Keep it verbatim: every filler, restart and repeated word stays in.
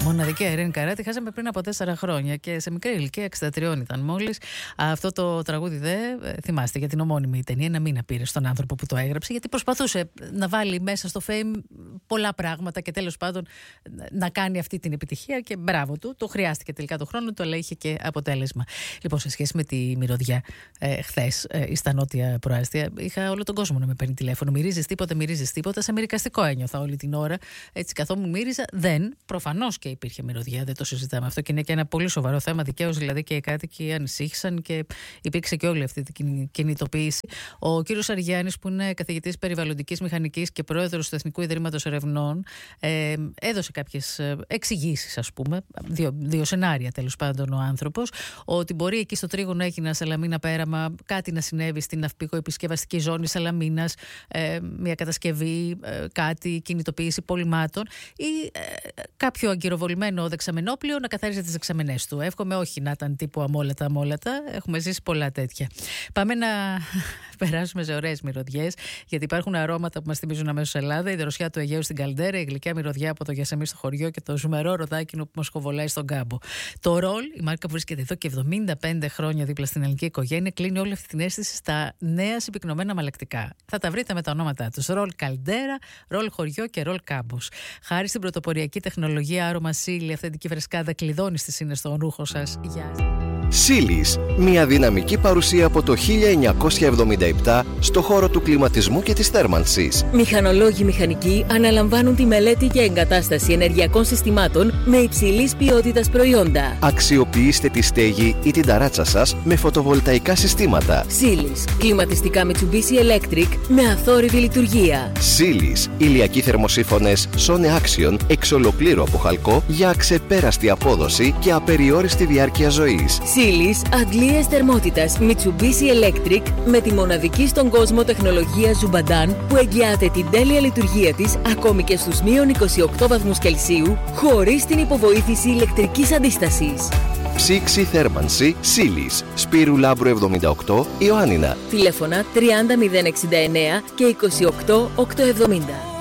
Μοναδική Ειρήνη Καράτη χάσαμε πριν από τέσσερα χρόνια και σε μικρή ηλικία, εξήντα τρία ήταν μόλις. Αυτό το τραγούδι δε θυμάστε για την ομώνυμη ταινία. Ένα μήνα πήρε στον άνθρωπο που το έγραψε, γιατί προσπαθούσε να βάλει μέσα στο fame πολλά πράγματα και τέλος πάντων να κάνει αυτή την επιτυχία. Και μπράβο του, το χρειάστηκε τελικά το χρόνο του, αλλά είχε και αποτέλεσμα. Λοιπόν, σε σχέση με τη μυρωδιά, ε, χθες ε, στα νότια προάστια, είχα όλο τον κόσμο να με παίρνει τηλέφωνο. Μυρίζεις τίποτα, μυρίζεις τίποτα. Σε μερικαστικό ένιωθα όλη την ώρα. Έτσι, καθόμουν μύριζα, δεν. Προφανώς και υπήρχε μυρωδιά, δεν το συζητάμε αυτό και είναι και ένα πολύ σοβαρό θέμα. Δικαίως δηλαδή και οι κάτοικοι ανησύχησαν και υπήρξε και όλη αυτή την κινητοποίηση. Ο κύριος Αργιάννης, που είναι καθηγητής περιβαλλοντικής μηχανικής και πρόεδρος του Εθνικού Ιδρύματος Ερευνών, ε, έδωσε κάποιες εξηγήσεις, ας πούμε, δύο, δύο σενάρια τέλος πάντων ο άνθρωπος, ότι μπορεί εκεί στο τρίγωνο Έγινα Σαλαμίνα πέραμα κάτι να συνέβη στην ναυπηγοεπισκευαστική ζώνη Σαλαμίνας, ε, μια κατασκευή, ε, κάτι, κινητοποίηση πολυμάτων ή ε, κάποιο αγκυροβολημένο δεξαμενόπλιο να καθάριζε τις δεξαμενές του. Εύχομαι όχι να ήταν τύπου αμόλατα αμόλατα. Έχουμε ζήσει πολλά τέτοια. Πάμε να περάσουμε σε ωραίες μυρωδιές, γιατί υπάρχουν αρώματα που μας θυμίζουν αμέσως Ελλάδα. Η δροσιά του Αιγαίου στην Καλντέρα, η γλυκιά μυρωδιά από το Γεσεμί στο χωριό και το ζουμερό ροδάκινο που μας κοβολάει στον κάμπο. Το ρολ, η μάρκα που βρίσκεται εδώ και εβδομήντα πέντε χρόνια δίπλα στην ελληνική οικογένεια, κλείνει όλη αυτή την αίσθηση στα νέα συμπυκνωμένα μαλακτικά. Θα τα βρείτε με τα ονόματά τους. Ρολ Καλντέρα, ρολ χωριό και ρολ κάμπος. Χάρη στην πρωτοποριακή τεχνολογία άρωμα Σίλι, αυθεντική φρεσκάδα κλειδώνει στη σύννες στον ρούχο σας. Γεια σας. Σίλις, μια δυναμική παρουσία από το χίλια εννιακόσια εβδομήντα επτά στο χώρο του κλιματισμού και της θέρμανσης. Μηχανολόγοι μηχανικοί αναλαμβάνουν τη μελέτη και εγκατάσταση ενεργειακών συστημάτων με υψηλής ποιότητας προϊόντα. Αξιοποιήστε τη στέγη ή την ταράτσα σας με φωτοβολταϊκά συστήματα. Σίλις, κλιματιστικά Mitsubishi Electric με αθόρυβη λειτουργία. Σίλις, ηλιακοί θερμοσύφωνες Sone Action εξ ολοκλήρου από χαλκό για αξεπέραστη απόδοση και απεριόριστη διάρκεια ζωής. Σίλις, αντλίες θερμότητας Mitsubishi Electric με τη μοναδική στον κόσμο τεχνολογία Zubadan που εγγυάται την τέλεια λειτουργία της ακόμη και στους μείον είκοσι οκτώ βαθμούς Κελσίου χωρίς την υποβοήθηση ηλεκτρικής αντίστασης. Ψήξη θέρμανση Σίλις, Σπύρου Λάμπρου εβδομήντα οκτώ, Ιωάννινα. Τηλέφωνα τριάντα μηδέν εξήντα εννέα και είκοσι οκτώ οκτακόσια εβδομήντα.